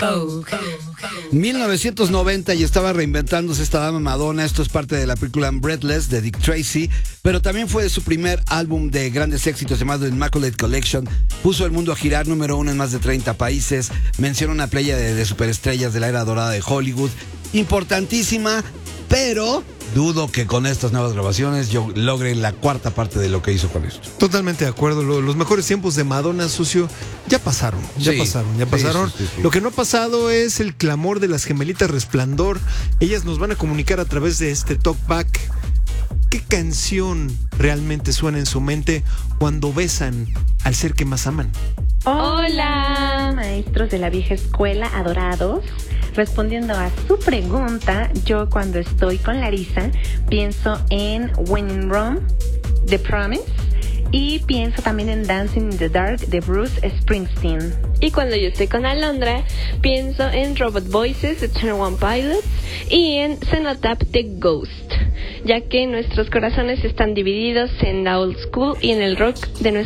1990 y estaba reinventándose esta dama Madonna. Esto es parte de la película Breathless de Dick Tracy, pero también fue su primer álbum de grandes éxitos llamado Immaculate Collection. Puso el mundo a girar, número 1 en más de 30 países. Menciona una playa de superestrellas de la era dorada de Hollywood. Importantísima, pero dudo que con estas nuevas grabaciones yo logre la cuarta parte de lo que hizo con esto. Totalmente de acuerdo. Los mejores tiempos de Madonna, Sucio, ya pasaron. Sí. Sí. Lo que no ha pasado es el clamor de las gemelitas Resplandor. Ellas nos van a comunicar a través de este talkback qué canción realmente suena en su mente cuando besan al ser que más aman. Hola, maestros de la vieja escuela adorados. Respondiendo a su pregunta, yo cuando estoy con Larisa pienso en When in Rome, The Promise, y pienso también en Dancing in the Dark de Bruce Springsteen. Y cuando yo estoy con Alondra, pienso en Robot Voices de 21 Pilots y en Cenotaph the Ghost, ya que nuestros corazones están divididos en la old school y en el rock de nuestra